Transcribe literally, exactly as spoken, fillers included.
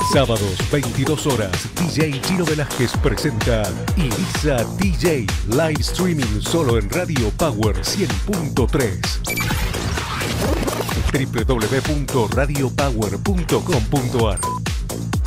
Sábados, veintidós horas, D J Gino Velázquez presenta Ibiza D J, live streaming solo en Radio Power cien punto tres. w w w punto radio power punto com punto a r